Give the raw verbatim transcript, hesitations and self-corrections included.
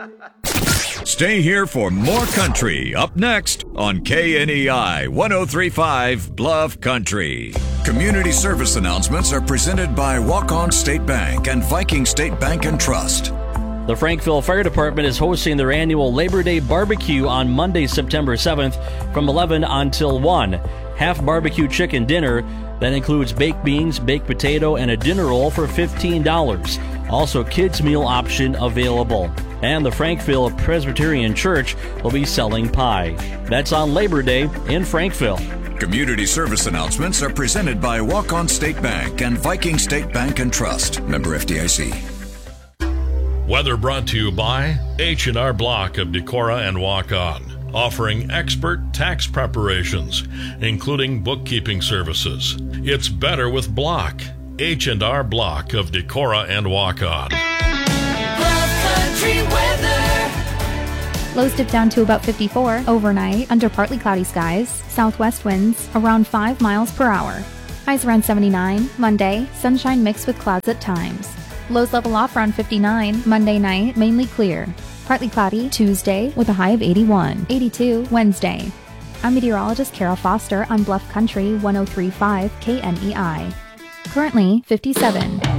Stay here for more country up next on K N E I one oh three point five Bluff Country. Community service announcements are presented by Walk-On State Bank and Viking State Bank and Trust. The Frankville Fire Department is hosting their annual Labor Day barbecue on Monday, September seventh from eleven until one. Half barbecue chicken dinner that includes baked beans, baked potato, and a dinner roll for fifteen dollars. Also, kids' meal option available. And the Frankville Presbyterian Church will be selling pie. That's on Labor Day in Frankville. Community service announcements are presented by Walk-On State Bank and Viking State Bank and Trust. Member F D I C. Weather brought to you by H and R Block of Decorah and Walk-On, offering expert tax preparations, including bookkeeping services. It's better with Block. H and R Block of Decorah and Walk-On. Country weather. Lows dip down to about fifty-four overnight under partly cloudy skies. Southwest winds around five miles per hour. Highs around seventy-nine. Monday, sunshine mixed with clouds at times. Lows level off around fifty-nine. Monday night, mainly clear. Partly cloudy Tuesday with a high of eighty-one. eighty-two Wednesday. I'm meteorologist Carol Foster on Bluff Country one oh three point five K N E I. Currently fifty-seven.